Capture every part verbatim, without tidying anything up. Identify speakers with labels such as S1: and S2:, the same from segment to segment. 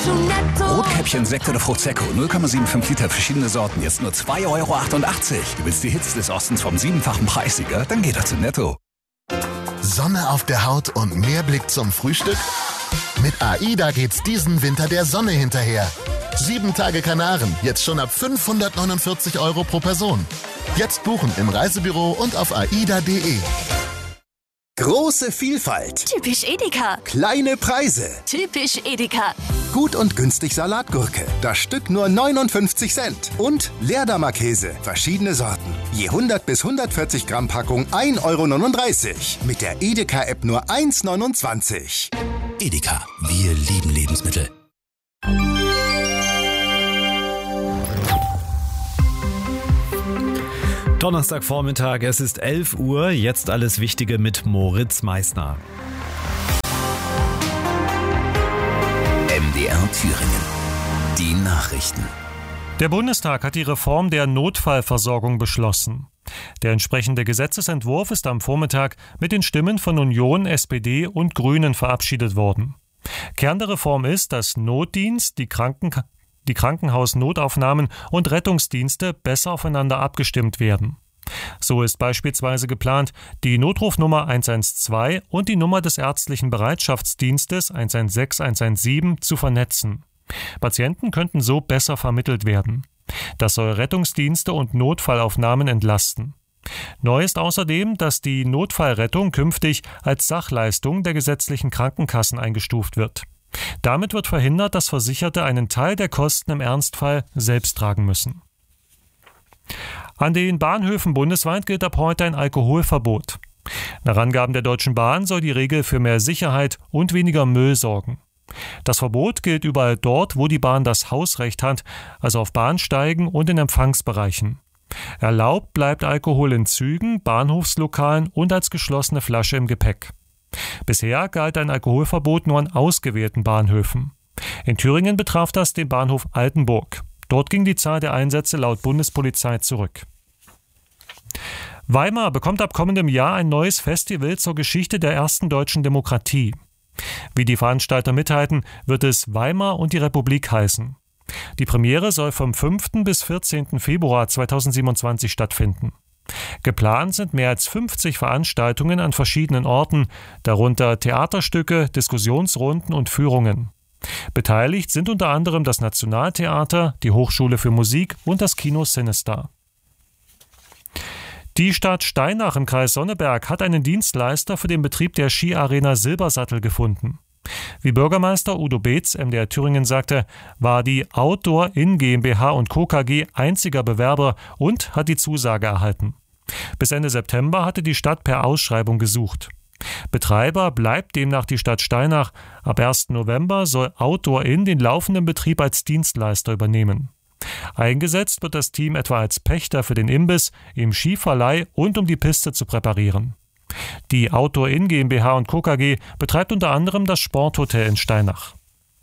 S1: zu Netto.
S2: Rotkäppchen, Sekt oder Prosecco, null Komma fünfundsiebzig Liter, verschiedene Sorten, jetzt nur zwei Euro achtundachtzig. Du willst die Hits des Ostens vom siebenfachen Preissieger? Dann geh doch zu Netto.
S3: Sonne auf der Haut und mehr Blick zum Frühstück? Mit AIDA geht's diesen Winter der Sonne hinterher. Sieben Tage Kanaren, jetzt schon ab fünfhundertneunundvierzig Euro pro Person. Jetzt buchen im Reisebüro und auf aida punkt de.
S4: Große Vielfalt.
S1: Typisch Edeka.
S4: Kleine Preise.
S1: Typisch Edeka.
S4: Gut und günstig Salatgurke. Das Stück nur neunundfünfzig Cent. Und Leerdammer Käse. Verschiedene Sorten. Je hundert bis hundertvierzig Gramm Packung ein Euro neununddreißig. Mit der Edeka-App nur eins neunundzwanzig.
S2: Edeka, wir lieben Lebensmittel.
S5: Donnerstagvormittag, es ist elf Uhr, jetzt alles Wichtige mit Moritz Meissner.
S2: M D R Thüringen. Die Nachrichten.
S6: Der Bundestag hat die Reform der Notfallversorgung beschlossen. Der entsprechende Gesetzesentwurf ist am Vormittag mit den Stimmen von Union, S P D und Grünen verabschiedet worden. Kern der Reform ist, dass Notdienst, die Kranken die Krankenhausnotaufnahmen und Rettungsdienste besser aufeinander abgestimmt werden. So ist beispielsweise geplant, die Notrufnummer eins eins zwei und die Nummer des ärztlichen Bereitschaftsdienstes eins eins sechs eins eins sieben zu vernetzen. Patienten könnten so besser vermittelt werden. Das soll Rettungsdienste und Notfallaufnahmen entlasten. Neu ist außerdem, dass die Notfallrettung künftig als Sachleistung der gesetzlichen Krankenkassen eingestuft wird. Damit wird verhindert, dass Versicherte einen Teil der Kosten im Ernstfall selbst tragen müssen. An den Bahnhöfen bundesweit gilt ab heute ein Alkoholverbot. Nach Angaben der Deutschen Bahn soll die Regel für mehr Sicherheit und weniger Müll sorgen. Das Verbot gilt überall dort, wo die Bahn das Hausrecht hat, also auf Bahnsteigen und in Empfangsbereichen. Erlaubt bleibt Alkohol in Zügen, Bahnhofslokalen und als geschlossene Flasche im Gepäck. Bisher galt ein Alkoholverbot nur an ausgewählten Bahnhöfen. In Thüringen betraf das den Bahnhof Altenburg. Dort ging die Zahl der Einsätze laut Bundespolizei zurück. Weimar bekommt ab kommendem Jahr ein neues Festival zur Geschichte der ersten deutschen Demokratie. Wie die Veranstalter mitteilten, wird es Weimar und die Republik heißen. Die Premiere soll vom fünften bis vierzehnten Februar zweitausendsiebenundzwanzig stattfinden. Geplant sind mehr als fünfzig Veranstaltungen an verschiedenen Orten, darunter Theaterstücke, Diskussionsrunden und Führungen. Beteiligt sind unter anderem das Nationaltheater, die Hochschule für Musik und das Kino Cinestar. Die Stadt Steinach im Kreis Sonneberg hat einen Dienstleister für den Betrieb der Skiarena Silbersattel gefunden. Wie Bürgermeister Udo Beetz, M D R Thüringen, sagte, war die Outdoor In GmbH und Co. K G einziger Bewerber und hat die Zusage erhalten. Bis Ende September hatte die Stadt per Ausschreibung gesucht. Betreiber bleibt demnach die Stadt Steinach. Ab ersten November soll Outdoor In den laufenden Betrieb als Dienstleister übernehmen. Eingesetzt wird das Team etwa als Pächter für den Imbiss, im Skiverleih und um die Piste zu präparieren. Die Outdoor In GmbH und Co. K G betreibt unter anderem das Sporthotel in Steinach.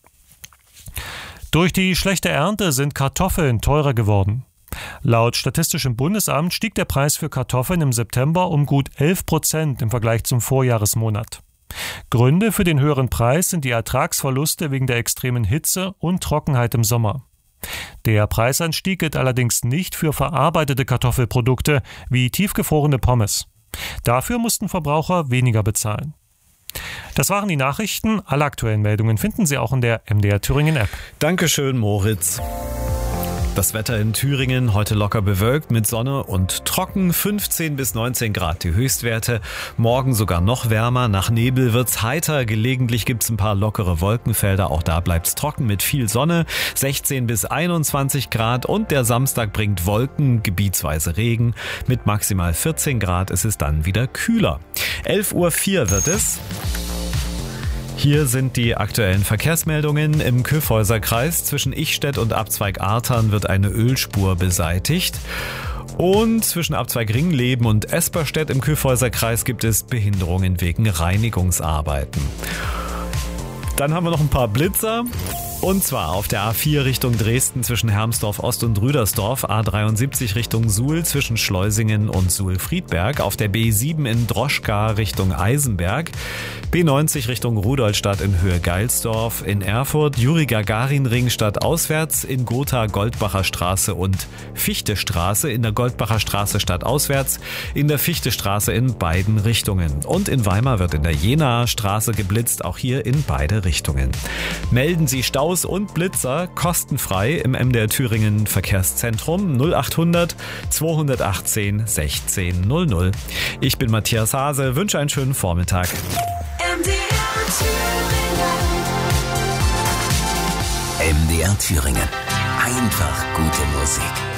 S6: Durch die schlechte Ernte sind Kartoffeln teurer geworden. Laut Statistischem Bundesamt stieg der Preis für Kartoffeln im September um gut elf Prozent im Vergleich zum Vorjahresmonat. Gründe für den höheren Preis sind die Ertragsverluste wegen der extremen Hitze und Trockenheit im Sommer. Der Preisanstieg gilt allerdings nicht für verarbeitete Kartoffelprodukte wie tiefgefrorene Pommes. Dafür mussten Verbraucher weniger bezahlen. Das waren die Nachrichten. Alle aktuellen Meldungen finden Sie auch in der M D R Thüringen App.
S5: Dankeschön, Moritz. Das Wetter in Thüringen heute locker bewölkt mit Sonne und trocken, fünfzehn bis neunzehn Grad die Höchstwerte. Morgen sogar noch wärmer, nach Nebel wird's heiter, gelegentlich gibt's ein paar lockere Wolkenfelder, auch da bleibt's trocken mit viel Sonne, sechzehn bis einundzwanzig Grad und der Samstag bringt Wolken, gebietsweise Regen, mit maximal vierzehn Grad ist es dann wieder kühler. elf Uhr vier wird es. Hier sind die aktuellen Verkehrsmeldungen. Im Kyffhäuser-Kreis zwischen Ichstedt und Abzweig Artern wird eine Ölspur beseitigt. Und zwischen Abzweig Ringleben und Esperstedt im Kyffhäuser-Kreis gibt es Behinderungen wegen Reinigungsarbeiten. Dann haben wir noch ein paar Blitzer. Und zwar auf der A vier Richtung Dresden zwischen Hermsdorf Ost und Rüdersdorf, A dreiundsiebzig Richtung Suhl zwischen Schleusingen und Suhl-Friedberg, auf der B sieben in Droschka Richtung Eisenberg, B neunzig Richtung Rudolstadt in Höhe Geilsdorf, in Erfurt Juri-Gagarin-Ring stadtauswärts, in Gotha Goldbacher Straße und Fichtestraße, in der Goldbacher Straße stadtauswärts, in der Fichtestraße in beiden Richtungen. Und in Weimar wird in der Jenaer Straße geblitzt, auch hier in beide Richtungen. Melden Sie Staus und Blitzer kostenfrei im M D R Thüringen Verkehrszentrum null achthundert zweihundertachtzehn sechzehn null null. Ich bin Matthias Hase, wünsche einen schönen Vormittag.
S1: M D R Thüringen.
S7: M D R Thüringen. Einfach gute Musik.